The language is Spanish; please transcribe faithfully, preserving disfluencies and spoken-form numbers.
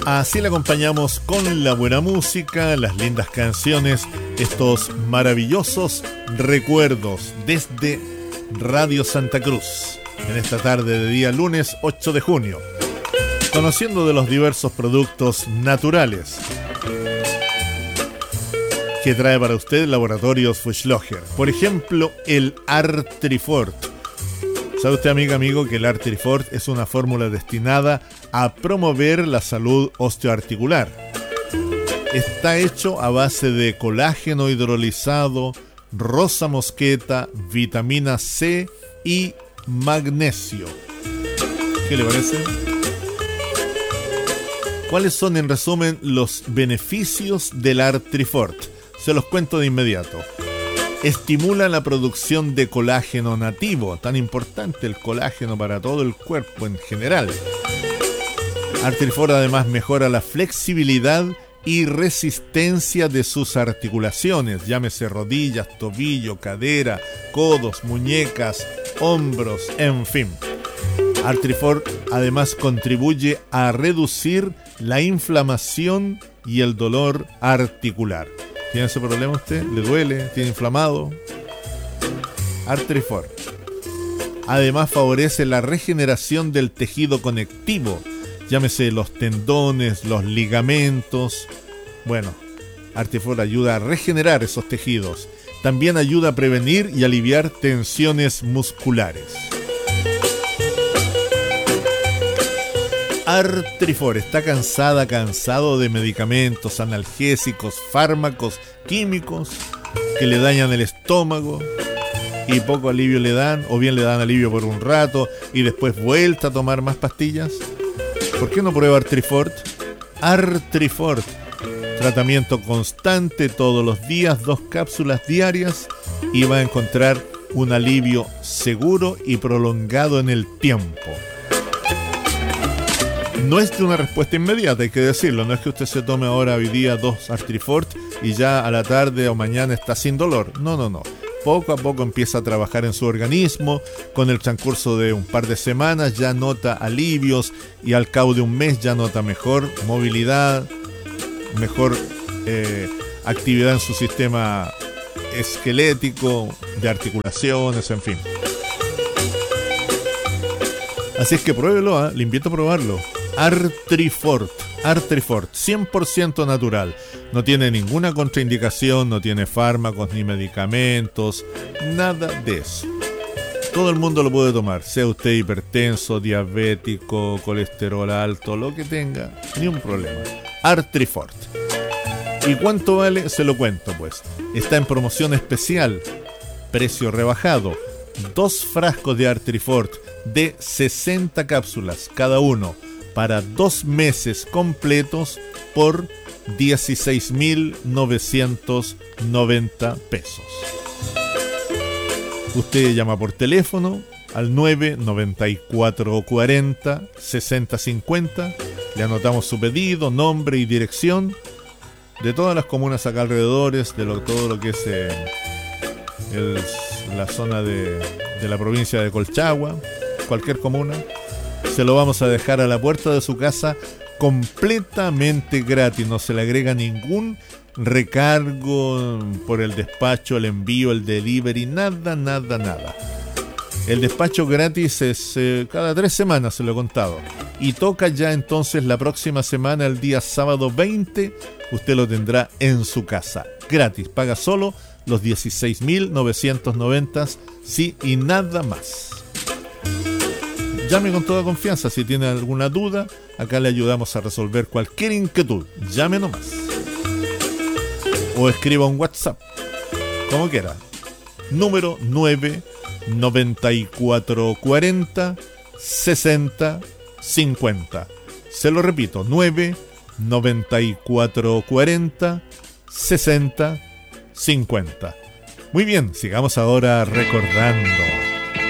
Así le acompañamos con la buena música, las lindas canciones, estos maravillosos recuerdos desde Radio Santa Cruz, en esta tarde de día lunes ocho de junio, conociendo de los diversos productos naturales que trae para usted Laboratorios Fuchslocher. Por ejemplo, el Artrifort. ¿Sabe usted, amiga, amigo, que el Artrifort es una fórmula destinada a promover la salud osteoarticular? Está hecho a base de colágeno hidrolizado, rosa mosqueta, vitamina C y magnesio. ¿Qué le parece? ¿Cuáles son, en resumen, los beneficios del Artrifort? Se los cuento de inmediato. Estimula la producción de colágeno nativo, tan importante el colágeno para todo el cuerpo en general. Artrifort además mejora la flexibilidad y resistencia de sus articulaciones, llámese rodillas, tobillo, cadera, codos, muñecas, hombros, en fin. Artrifort además contribuye a reducir la inflamación y el dolor articular. ¿Tiene ese problema usted? ¿Le duele? ¿Tiene inflamado? Artrifort. Además favorece la regeneración del tejido conectivo, llámese los tendones, los ligamentos. Bueno, Artrifort ayuda a regenerar esos tejidos. También ayuda a prevenir y aliviar tensiones musculares. Artrifort. ¿Está cansada, cansado de medicamentos, analgésicos, fármacos químicos que le dañan el estómago y poco alivio le dan, o bien le dan alivio por un rato y después vuelta a tomar más pastillas? ¿Por qué no prueba Artrifort? Artrifort. Tratamiento constante todos los días, dos cápsulas diarias, y va a encontrar un alivio seguro y prolongado en el tiempo. No es de una respuesta inmediata, hay que decirlo. No es que usted se tome ahora hoy día dos Artrifort y ya a la tarde o mañana está sin dolor. No, no, no. Poco a poco empieza a trabajar en su organismo. Con el transcurso de un par de semanas ya nota alivios y al cabo de un mes ya nota mejor movilidad, mejor eh, actividad en su sistema esquelético, de articulaciones, en fin. Así es que pruébelo, ¿eh? Le invito a probarlo. Artrifort, Artrifort, cien por ciento natural. No tiene ninguna contraindicación, no tiene fármacos ni medicamentos, nada de eso. Todo el mundo lo puede tomar, sea usted hipertenso, diabético, colesterol alto, lo que tenga, ni un problema. Artrifort. ¿Y cuánto vale? Se lo cuento, pues. Está en promoción especial, precio rebajado. Dos frascos de Artrifort de sesenta cápsulas cada uno, para dos meses completos por dieciséis mil novecientos noventa pesos. Usted llama por teléfono al nueve noventa y cuatro cuarenta sesenta cincuenta. Le anotamos su pedido, nombre y dirección de todas las comunas acá alrededores, de lo, todo lo que es eh, el, la zona de, de la provincia de Colchagua, cualquier comuna. Se lo vamos a dejar a la puerta de su casa completamente gratis. No se le agrega ningún recargo por el despacho, el envío, el delivery, nada, nada, nada. El despacho gratis es eh, cada tres semanas, se lo he contado. Y toca ya entonces la próxima semana, el día sábado veinte, usted lo tendrá en su casa. Gratis, paga solo los dieciséis mil novecientos noventa, sí, y nada más. Llame con toda confianza si tiene alguna duda. Acá le ayudamos a resolver cualquier inquietud. Llame nomás. O escriba un WhatsApp, como quiera. Número nueve noventa y cuatro cuarenta sesenta cincuenta. Se lo repito, nueve noventa y cuatro cuarenta sesenta cincuenta. Muy bien, sigamos ahora recordando.